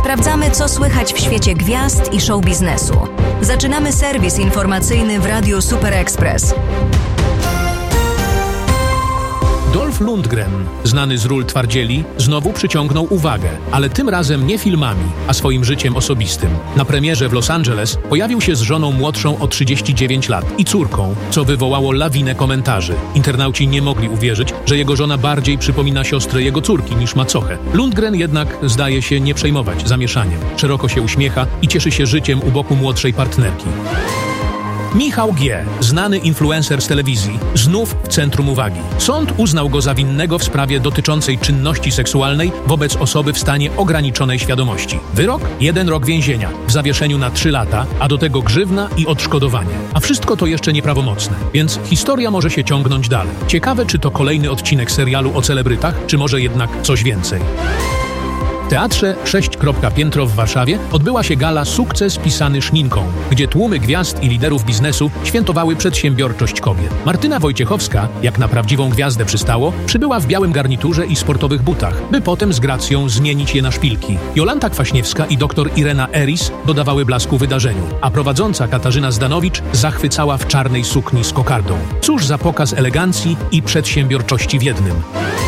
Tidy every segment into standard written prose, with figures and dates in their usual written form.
Sprawdzamy, co słychać w świecie gwiazd i show biznesu. Zaczynamy serwis informacyjny w Radiu Super Express. Dolph Lundgren, znany z ról twardzieli, znowu przyciągnął uwagę, ale tym razem nie filmami, a swoim życiem osobistym. Na premierze w Los Angeles pojawił się z żoną młodszą o 39 lat i córką, co wywołało lawinę komentarzy. Internauci nie mogli uwierzyć, że jego żona bardziej przypomina siostrę jego córki niż macochę. Lundgren jednak zdaje się nie przejmować zamieszaniem. Szeroko się uśmiecha i cieszy się życiem u boku młodszej partnerki. Michał G., znany influencer z telewizji, znów w centrum uwagi. Sąd uznał go za winnego w sprawie dotyczącej czynności seksualnej wobec osoby w stanie ograniczonej świadomości. Wyrok? 1 rok więzienia, w zawieszeniu na 3 lata, a do tego grzywna i odszkodowanie. A wszystko to jeszcze nieprawomocne, więc historia może się ciągnąć dalej. Ciekawe, czy to kolejny odcinek serialu o celebrytach, czy może jednak coś więcej. W Teatrze 6. Piętro w Warszawie odbyła się gala Sukces pisany szminką, gdzie tłumy gwiazd i liderów biznesu świętowały przedsiębiorczość kobiet. Martyna Wojciechowska, jak na prawdziwą gwiazdę przystało, przybyła w białym garniturze i sportowych butach, by potem z gracją zmienić je na szpilki. Jolanta Kwaśniewska i dr Irena Eris dodawały blasku wydarzeniu, a prowadząca Katarzyna Zdanowicz zachwycała w czarnej sukni z kokardą. Cóż za pokaz elegancji i przedsiębiorczości w jednym.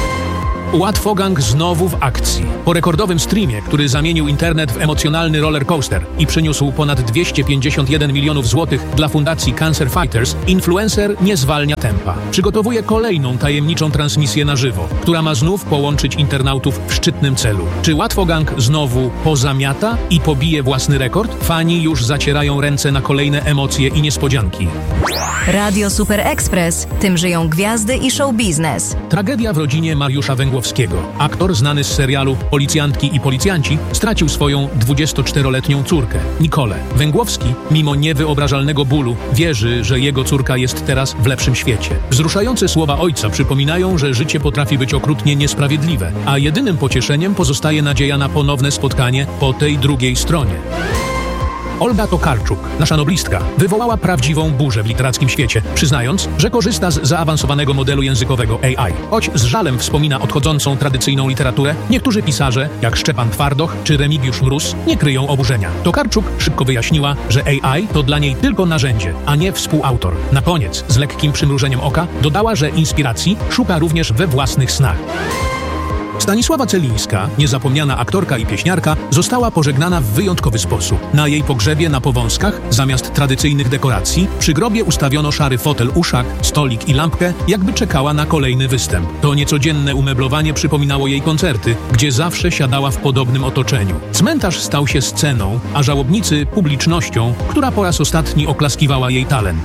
Łatwogang znowu w akcji. Po rekordowym streamie, który zamienił internet w emocjonalny rollercoaster i przyniósł ponad 251 milionów złotych dla fundacji Cancer Fighters, influencer nie zwalnia tempa. Przygotowuje kolejną tajemniczą transmisję na żywo, która ma znów połączyć internautów w szczytnym celu. Czy Łatwogang znowu pozamiata i pobije własny rekord? Fani już zacierają ręce na kolejne emocje i niespodzianki. Radio Super Express. Tym żyją gwiazdy i show biznes. Tragedia w rodzinie Mariusza Węgłowskiego. Aktor znany z serialu Policjantki i Policjanci stracił swoją 24-letnią córkę, Nikolę. Węgłowski, mimo niewyobrażalnego bólu, wierzy, że jego córka jest teraz w lepszym świecie. Wzruszające słowa ojca przypominają, że życie potrafi być okrutnie niesprawiedliwe, a jedynym pocieszeniem pozostaje nadzieja na ponowne spotkanie po tej drugiej stronie. Olga Tokarczuk, nasza noblistka, wywołała prawdziwą burzę w literackim świecie, przyznając, że korzysta z zaawansowanego modelu językowego AI. Choć z żalem wspomina odchodzącą tradycyjną literaturę, niektórzy pisarze, jak Szczepan Twardoch czy Remigiusz Mróz, nie kryją oburzenia. Tokarczuk szybko wyjaśniła, że AI to dla niej tylko narzędzie, a nie współautor. Na koniec, z lekkim przymrużeniem oka, dodała, że inspiracji szuka również we własnych snach. Stanisława Celińska, niezapomniana aktorka i pieśniarka, została pożegnana w wyjątkowy sposób. Na jej pogrzebie na Powązkach, zamiast tradycyjnych dekoracji, przy grobie ustawiono szary fotel, uszak, stolik i lampkę, jakby czekała na kolejny występ. To niecodzienne umeblowanie przypominało jej koncerty, gdzie zawsze siadała w podobnym otoczeniu. Cmentarz stał się sceną, a żałobnicy publicznością, która po raz ostatni oklaskiwała jej talent.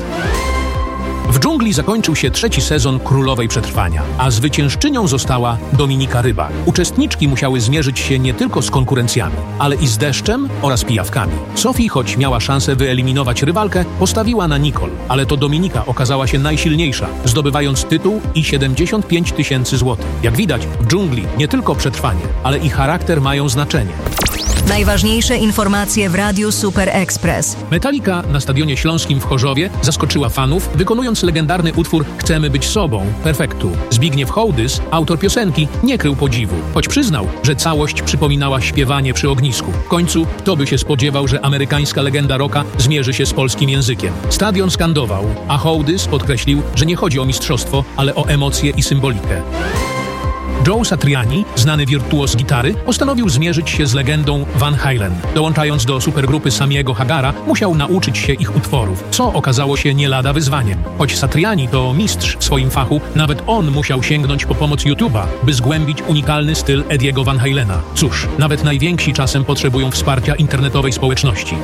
W dżungli zakończył się 3. sezon Królowej Przetrwania, a zwyciężczynią została Dominika Rybak. Uczestniczki musiały zmierzyć się nie tylko z konkurencjami, ale i z deszczem oraz pijawkami. Sophie, choć miała szansę wyeliminować rywalkę, postawiła na Nicole, ale to Dominika okazała się najsilniejsza, zdobywając tytuł i 75 000 złotych. Jak widać, w dżungli nie tylko przetrwanie, ale i charakter mają znaczenie. Najważniejsze informacje w Radiu Super Express. Metallica na Stadionie Śląskim w Chorzowie zaskoczyła fanów, wykonując legendarny utwór Chcemy być sobą, Perfektu. Zbigniew Hołdys, autor piosenki, nie krył podziwu, choć przyznał, że całość przypominała śpiewanie przy ognisku. W końcu, kto by się spodziewał, że amerykańska legenda rocka zmierzy się z polskim językiem. Stadion skandował, a Hołdys podkreślił, że nie chodzi o mistrzostwo, ale o emocje i symbolikę. Joe Satriani, znany wirtuoz gitary, postanowił zmierzyć się z legendą Van Halen. Dołączając do supergrupy Samiego Hagara, musiał nauczyć się ich utworów, co okazało się nie lada wyzwaniem. Choć Satriani to mistrz w swoim fachu, nawet on musiał sięgnąć po pomoc YouTube'a, by zgłębić unikalny styl Ediego Van Halena. Cóż, nawet najwięksi czasem potrzebują wsparcia internetowej społeczności.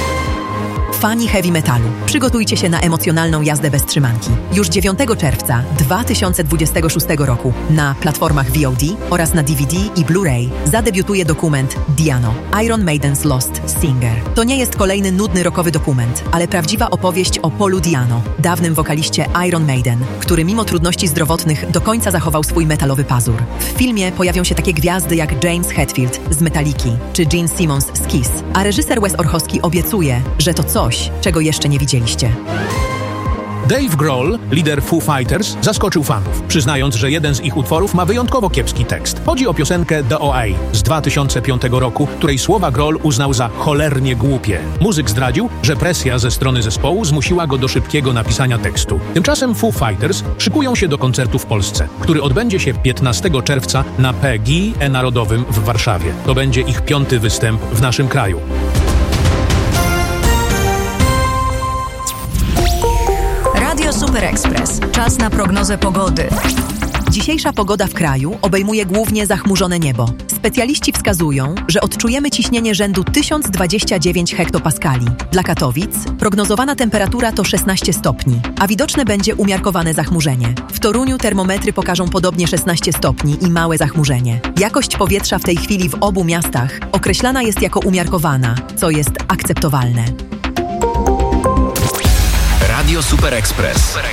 Fani heavy metalu, przygotujcie się na emocjonalną jazdę bez trzymanki. Już 9 czerwca 2026 roku na platformach VOD oraz na DVD i Blu-ray zadebiutuje dokument Diano – Iron Maiden's Lost Singer. To nie jest kolejny nudny rockowy dokument, ale prawdziwa opowieść o Paulu Diano, dawnym wokaliście Iron Maiden, który mimo trudności zdrowotnych do końca zachował swój metalowy pazur. W filmie pojawią się takie gwiazdy jak James Hetfield z Metalliki czy Gene Simmons z Kiss, a reżyser Wes Orchowski obiecuje, że to coś, czego jeszcze nie widzieliście. Dave Grohl, lider Foo Fighters, zaskoczył fanów, przyznając, że jeden z ich utworów ma wyjątkowo kiepski tekst. Chodzi o piosenkę The OA z 2005 roku, której słowa Grohl uznał za cholernie głupie. Muzyk zdradził, że presja ze strony zespołu zmusiła go do szybkiego napisania tekstu. Tymczasem Foo Fighters szykują się do koncertu w Polsce, który odbędzie się 15 czerwca na PGE Narodowym w Warszawie. To będzie ich 5. występ w naszym kraju. Radio Super Express. Czas na prognozę pogody. Dzisiejsza pogoda w kraju obejmuje głównie zachmurzone niebo. Specjaliści wskazują, że odczujemy ciśnienie rzędu 1029 hektopaskali. Dla Katowic prognozowana temperatura to 16 stopni, a widoczne będzie umiarkowane zachmurzenie. W Toruniu termometry pokażą podobnie 16 stopni i małe zachmurzenie. Jakość powietrza w tej chwili w obu miastach określana jest jako umiarkowana, co jest akceptowalne. Radio Super Express.